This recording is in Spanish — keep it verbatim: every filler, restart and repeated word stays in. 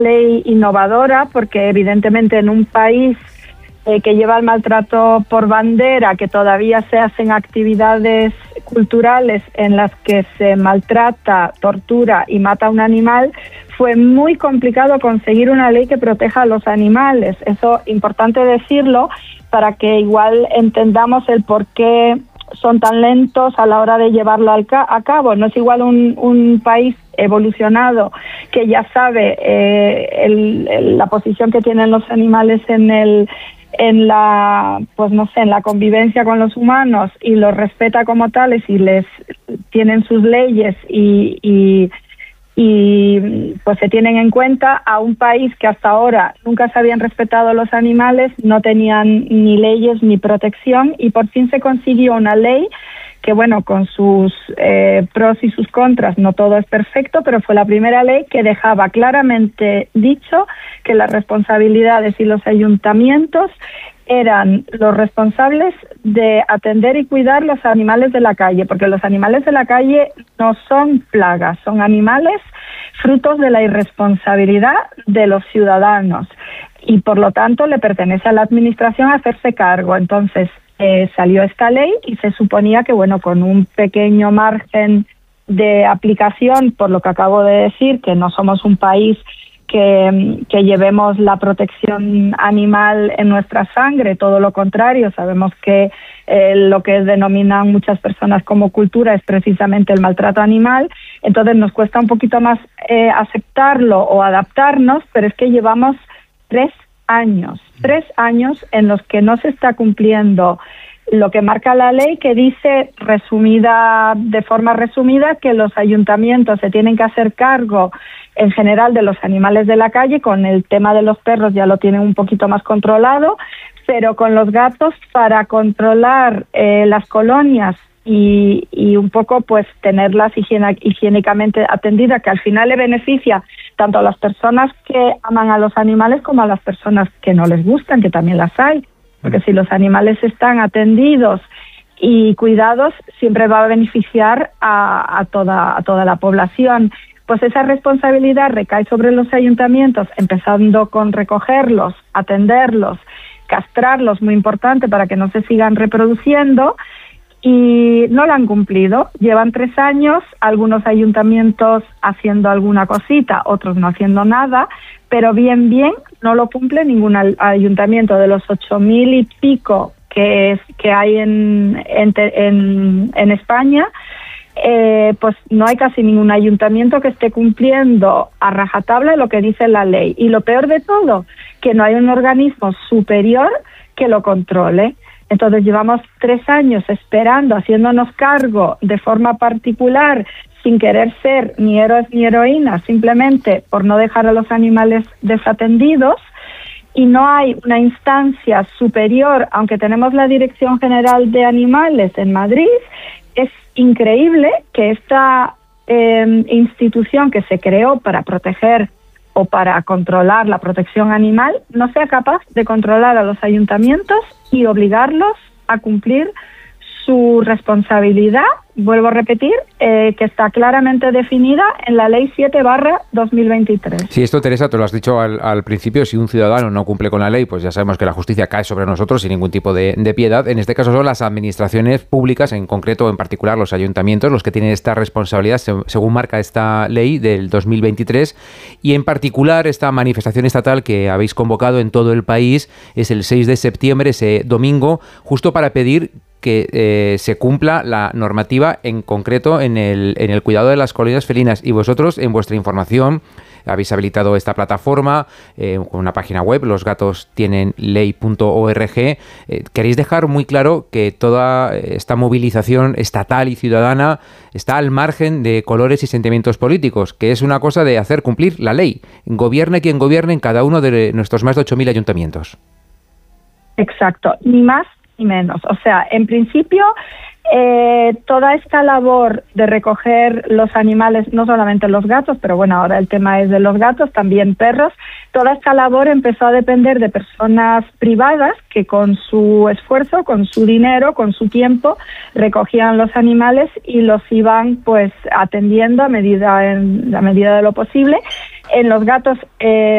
ley innovadora, porque evidentemente en un país eh, que lleva el maltrato por bandera, que todavía se hacen actividades culturales en las que se maltrata, tortura y mata a un animal, fue muy complicado conseguir una ley que proteja a los animales. Eso es importante decirlo para que igual entendamos el por qué son tan lentos a la hora de llevarlo al ca- a cabo. No es igual un, un país evolucionado que ya sabe eh, el, el, la posición que tienen los animales en el en la pues no sé en la convivencia con los humanos y los respeta como tales y les tienen sus leyes y, y y pues se tienen en cuenta, a un país que hasta ahora nunca se habían respetado los animales, no tenían ni leyes ni protección, y por fin se consiguió una ley que, bueno, con sus eh, pros y sus contras, no todo es perfecto, pero fue la primera ley que dejaba claramente dicho que las responsabilidades y los ayuntamientos eran los responsables de atender y cuidar los animales de la calle, porque los animales de la calle no son plagas, son animales frutos de la irresponsabilidad de los ciudadanos y por lo tanto le pertenece a la administración hacerse cargo. Entonces eh, salió esta ley y se suponía que, bueno, con un pequeño margen de aplicación, por lo que acabo de decir, que no somos un país Que, que llevemos la protección animal en nuestra sangre, todo lo contrario, sabemos que eh, lo que denominan muchas personas como cultura es precisamente el maltrato animal, entonces nos cuesta un poquito más eh, aceptarlo o adaptarnos, pero es que llevamos tres años, tres años en los que no se está cumpliendo lo que marca la ley, que dice, resumida de forma resumida, que los ayuntamientos se tienen que hacer cargo en general de los animales de la calle. Con el tema de los perros ya lo tienen un poquito más controlado, pero con los gatos, para controlar eh, las colonias y, y un poco pues tenerlas higiena, higiénicamente atendidas, que al final le beneficia tanto a las personas que aman a los animales como a las personas que no les gustan, que también las hay, porque si los animales están atendidos y cuidados, siempre va a beneficiar a, a, toda, a toda la población. Pues esa responsabilidad recae sobre los ayuntamientos, empezando con recogerlos, atenderlos, castrarlos, muy importante para que no se sigan reproduciendo, y no lo han cumplido. Llevan tres años, algunos ayuntamientos haciendo alguna cosita, otros no haciendo nada, pero bien, bien, no lo cumple ningún ayuntamiento. De los ocho mil y pico que, es, que hay en, en, en, en España, Eh, pues no hay casi ningún ayuntamiento que esté cumpliendo a rajatabla lo que dice la ley. Y lo peor de todo, que no hay un organismo superior que lo controle. Entonces llevamos tres años esperando, haciéndonos cargo de forma particular, sin querer ser ni héroes ni heroínas, simplemente por no dejar a los animales desatendidos, y no hay una instancia superior, aunque tenemos la Dirección General de Animales en Madrid. Es increíble que esta eh, institución que se creó para proteger o para controlar la protección animal no sea capaz de controlar a los ayuntamientos y obligarlos a cumplir su responsabilidad, vuelvo a repetir, eh, que está claramente definida en la Ley siete barra dos mil veintitrés. Sí, esto, Teresa, te lo has dicho al, al principio, si un ciudadano no cumple con la ley, pues ya sabemos que la justicia cae sobre nosotros sin ningún tipo de, de piedad. En este caso son las administraciones públicas, en concreto, en particular los ayuntamientos, los que tienen esta responsabilidad, según marca esta ley del dos mil veintitrés, y en particular esta manifestación estatal que habéis convocado en todo el país es el seis de septiembre, ese domingo, justo para pedir que eh, se cumpla la normativa, en concreto en el, en el cuidado de las colonias felinas. Y vosotros, en vuestra información, habéis habilitado esta plataforma eh, con una página web, los gatos tienen ley punto org. Eh, queréis dejar muy claro que toda esta movilización estatal y ciudadana está al margen de colores y sentimientos políticos, que es una cosa de hacer cumplir la ley. Gobierne quien gobierne en cada uno de nuestros más de ocho mil ayuntamientos. Exacto, ni más ni menos. O sea, en principio, eh, toda esta labor de recoger los animales, no solamente los gatos, pero bueno, ahora el tema es de los gatos, también perros, toda esta labor empezó a depender de personas privadas que con su esfuerzo, con su dinero, con su tiempo, recogían los animales y los iban pues atendiendo a medida, en, a medida de lo posible. En los gatos, eh,